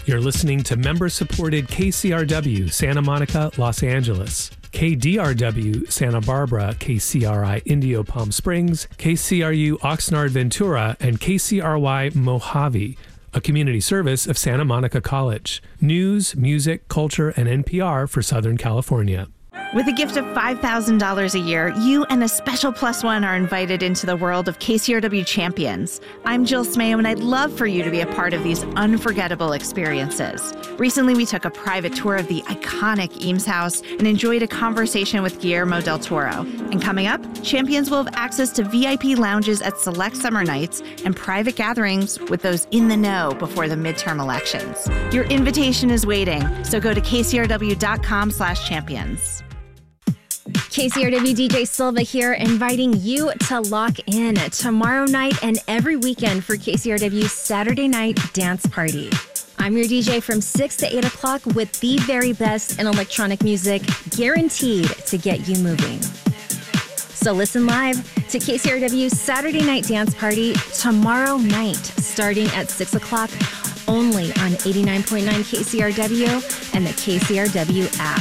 You're listening to member-supported KCRW Santa Monica, Los Angeles, KDRW Santa Barbara, KCRI Indio Palm Springs, KCRU Oxnard Ventura, and KCRY Mojave, a community service of Santa Monica College. News, music, culture, and NPR for Southern California. With a gift of $5,000 a year, you and a special plus one are invited into the world of KCRW Champions. I'm Jill Smayo, and I'd love for you to be a part of these unforgettable experiences. Recently, we took a private tour of the iconic Eames House and enjoyed a conversation with Guillermo del Toro. And coming up, Champions will have access to VIP lounges at select summer nights and private gatherings with those in the know before the midterm elections. Your invitation is waiting, so go to kcrw.com/champions. KCRW DJ Silva here, inviting you to lock in tomorrow night and every weekend for KCRW's Saturday Night Dance Party. I'm your DJ from 6 to 8 o'clock with the very best in electronic music, guaranteed to get you moving. So listen live to KCRW's Saturday Night Dance Party tomorrow night, starting at 6 o'clock, only on 89.9 KCRW and the KCRW app.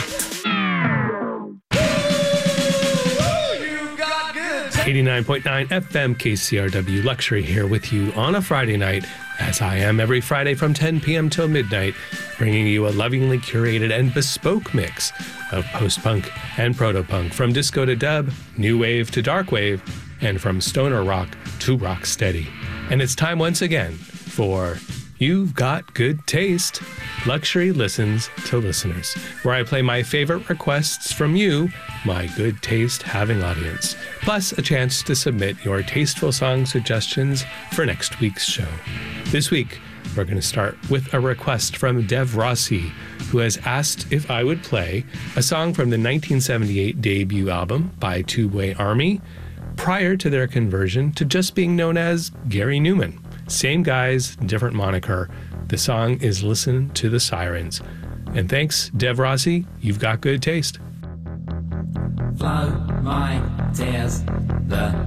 89.9 FM KCRW Luxury here with you on a Friday night, as I am every Friday from 10 p.m. till midnight, bringing you a lovingly curated and bespoke mix of post-punk and proto-punk, from disco to dub, new wave to dark wave, and from stoner rock to rock steady. And it's time once again for You've Got Good Taste. Luxury listens to listeners, where I play my favorite requests from you, my good taste having audience, plus a chance to submit your tasteful song suggestions for next week's show. This week, we're going to start with a request from Dev Rossi, who has asked if I would play a song from the 1978 debut album by Tubeway Army, prior to their conversion to just being known as Gary Newman. Same guys, different moniker. The song is Listen to the Sirens. And thanks, Dev Rossi, you've got good taste. Flow my tears, the